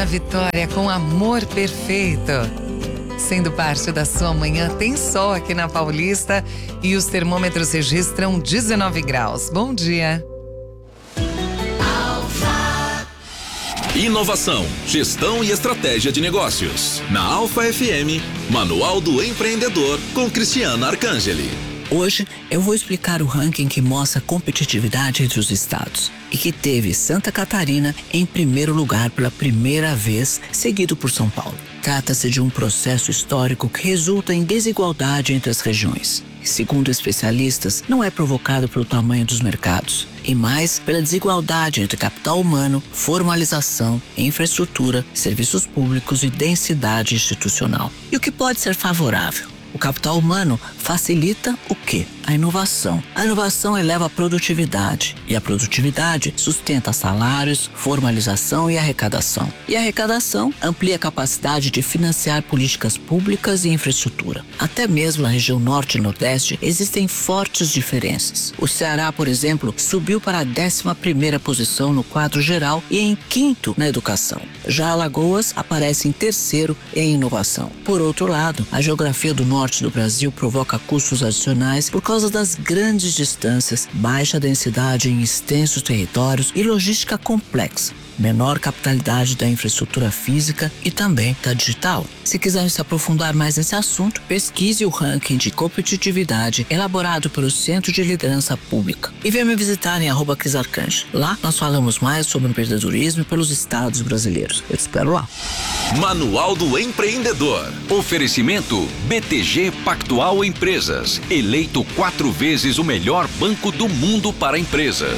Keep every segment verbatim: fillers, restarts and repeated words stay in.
A Vitória com amor perfeito. Sendo parte da sua manhã, tem sol aqui na Paulista e os termômetros registram dezenove graus. Bom dia. Inovação, gestão e estratégia de negócios. Na Alfa F M, Manual do Empreendedor com Cristiana Arcangeli. Hoje eu vou explicar o ranking que mostra a competitividade entre os estados e que teve Santa Catarina em primeiro lugar pela primeira vez, seguido por São Paulo. Trata-se de um processo histórico que resulta em desigualdade entre as regiões. Segundo especialistas, não é provocado pelo tamanho dos mercados, e mais pela desigualdade entre capital humano, formalização, infraestrutura, serviços públicos e densidade institucional. E o que pode ser favorável? O capital humano facilita o quê? A inovação. A inovação eleva a produtividade e a produtividade sustenta salários, formalização e arrecadação. E a arrecadação amplia a capacidade de financiar políticas públicas e infraestrutura. Até mesmo na região norte e nordeste existem fortes diferenças. O Ceará, por exemplo, subiu para a décima primeira posição no quadro geral e em quinto na educação. Já Alagoas aparece em terceiro em inovação. Por outro lado, a geografia do norte do Brasil provoca custos adicionais por causa das grandes distâncias, baixa densidade em extensos territórios e logística complexa, menor capitalidade da infraestrutura física e também da digital. Se quiser se aprofundar mais nesse assunto, pesquise o ranking de competitividade elaborado pelo Centro de Liderança Pública e venha me visitar em arroba Cris Arcanjo. Lá nós falamos mais sobre o empreendedorismo pelos estados brasileiros. Eu te espero lá. Manual do Empreendedor. Oferecimento B T G Pactual Empresas. Eleito quatro vezes o melhor banco do mundo para empresas.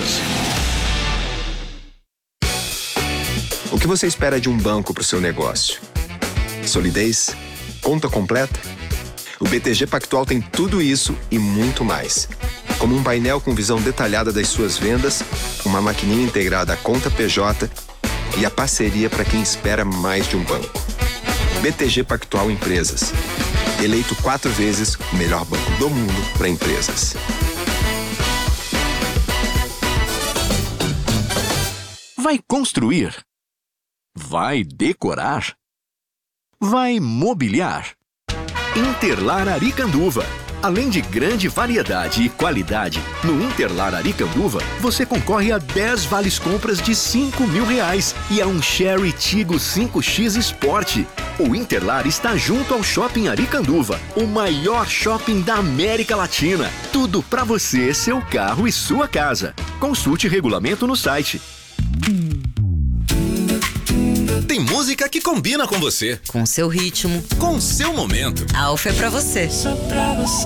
O que você espera de um banco para o seu negócio? Solidez? Conta completa? O B T G Pactual tem tudo isso e muito mais. Como um painel com visão detalhada das suas vendas, uma maquininha integrada à conta P J e a parceria para quem espera mais de um banco. B T G Pactual Empresas. Eleito quatro vezes o melhor banco do mundo para empresas. Vai construir? Vai decorar? Vai mobiliar? Interlar Aricanduva. Além de grande variedade e qualidade, no Interlar Aricanduva você concorre a dez vales compras de cinco mil reais e a um Chery Tigo cinco X Sport. O Interlar está junto ao Shopping Aricanduva, o maior shopping da América Latina. Tudo para você, seu carro e sua casa. Consulte regulamento no site. Tem música que combina com você. Com seu ritmo. Com seu momento. A Alfa é pra você. Só pra você.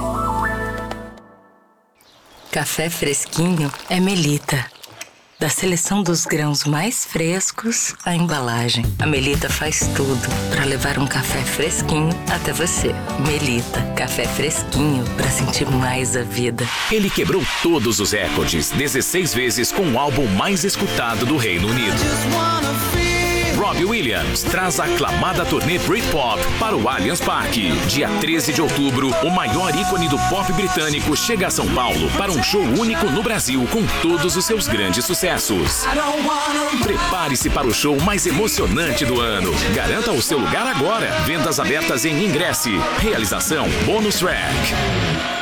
Café fresquinho é Melita. Da seleção dos grãos mais frescos à embalagem. A Melita faz tudo para levar um café fresquinho até você. Melita, café fresquinho para sentir mais a vida. Ele quebrou todos os recordes, dezesseis vezes com o álbum mais escutado do Reino Unido. Robbie Williams traz a aclamada turnê Britpop para o Allianz Parque. Dia treze de outubro, o maior ícone do pop britânico chega a São Paulo para um show único no Brasil com todos os seus grandes sucessos. Prepare-se para o show mais emocionante do ano. Garanta o seu lugar agora. Vendas abertas em Ingresse. Realização Bônus Track.